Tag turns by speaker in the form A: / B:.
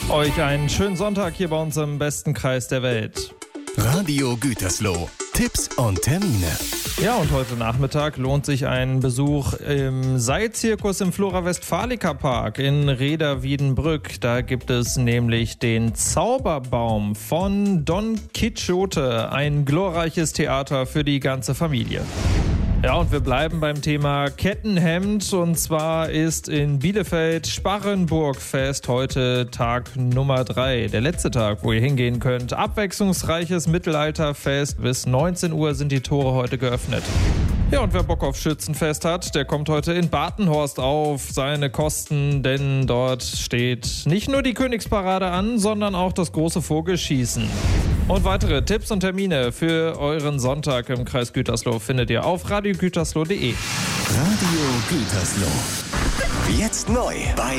A: Euch einen schönen Sonntag hier bei uns im besten Kreis der Welt.
B: Radio Gütersloh. Tipps und Termine.
A: Ja, und heute Nachmittag lohnt sich ein Besuch im Seilzirkus im Flora Westfalica Park in Rheda-Wiedenbrück. Da gibt es nämlich den Zauberbaum von Don Quixote, ein glorreiches Theater für die ganze Familie. Ja, und wir bleiben beim Thema Kettenhemd, und zwar ist in Bielefeld Sparrenburgfest heute Tag Nummer 3, der letzte Tag, wo ihr hingehen könnt. Abwechslungsreiches Mittelalterfest, bis 19 Uhr sind die Tore heute geöffnet. Ja, und wer Bock auf Schützenfest hat, der kommt heute in Batenhorst auf seine Kosten, denn dort steht nicht nur die Königsparade an, sondern auch das große Vogelschießen. Und weitere Tipps und Termine für euren Sonntag im Kreis Gütersloh findet ihr auf radiogütersloh.de.
B: Radio Gütersloh. Jetzt neu bei